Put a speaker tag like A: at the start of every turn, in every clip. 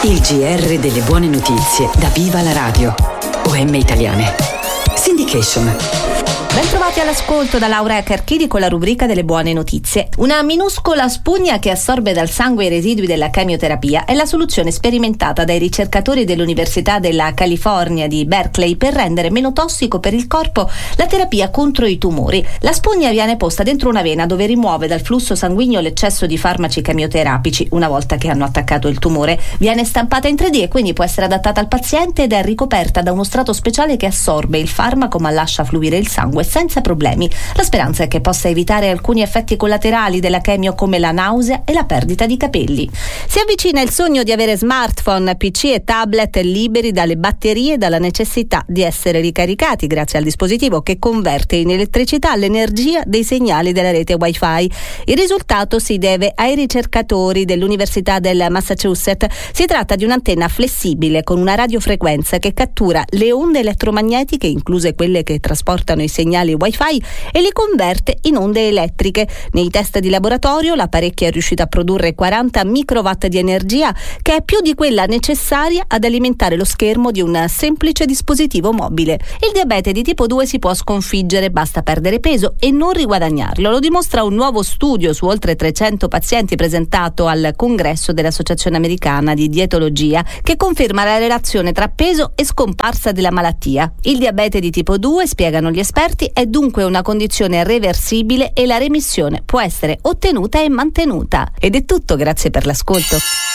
A: Il GR delle buone notizie da Viva la Radio. OM Italiane. Syndication.
B: Bentrovati all'ascolto da Laura Carchidi con la rubrica delle buone notizie. Una minuscola spugna che assorbe dal sangue i residui della chemioterapia è la soluzione sperimentata dai ricercatori dell'Università della California di Berkeley per rendere meno tossico per il corpo la terapia contro i tumori. La spugna viene posta dentro una vena dove rimuove dal flusso sanguigno l'eccesso di farmaci chemioterapici una volta che hanno attaccato il tumore. Viene stampata in 3D e quindi può essere adattata al paziente ed è ricoperta da uno strato speciale che assorbe il farmaco ma lascia fluire il sangue senza problemi. La speranza è che possa evitare alcuni effetti collaterali della chemio come la nausea e la perdita di capelli. Si avvicina il sogno di avere smartphone, PC e tablet liberi dalle batterie e dalla necessità di essere ricaricati grazie al dispositivo che converte in elettricità l'energia dei segnali della rete Wi-Fi. Il risultato si deve ai ricercatori dell'Università del Massachusetts. Si tratta di un'antenna flessibile con una radiofrequenza che cattura le onde elettromagnetiche, incluse quelle che trasportano i segnali Wi-Fi, e li converte in onde elettriche. Nei test di laboratorio l'apparecchio è riuscito a produrre 40 microwatt di energia, che è più di quella necessaria ad alimentare lo schermo di un semplice dispositivo mobile. Il diabete di tipo 2 si può sconfiggere, basta perdere peso e non riguadagnarlo. Lo dimostra un nuovo studio su oltre 300 pazienti presentato al congresso dell'Associazione Americana di Dietologia, che conferma la relazione tra peso e scomparsa della malattia. Il diabete di tipo 2, spiegano gli esperti, è dunque una condizione reversibile e la remissione può essere ottenuta e mantenuta. Ed è tutto, grazie per l'ascolto.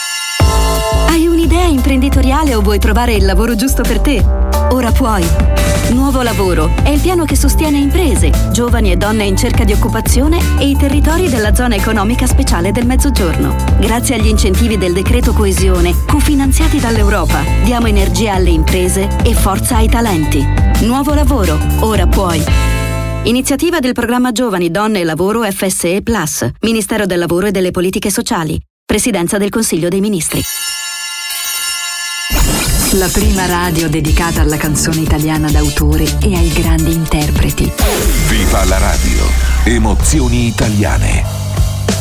C: Hai un'idea imprenditoriale o vuoi trovare il lavoro giusto per te? Ora puoi. Nuovo Lavoro è il piano che sostiene imprese, giovani e donne in cerca di occupazione e i territori della zona economica speciale del Mezzogiorno. Grazie agli incentivi del decreto coesione, cofinanziati dall'Europa, diamo energia alle imprese e forza ai talenti. Nuovo Lavoro, ora puoi. Iniziativa del programma Giovani, Donne e Lavoro FSE Plus, Ministero del Lavoro e delle Politiche Sociali, Presidenza del Consiglio dei Ministri.
D: La prima radio dedicata alla canzone italiana d'autore e ai grandi interpreti.
E: Viva la radio. Emozioni italiane.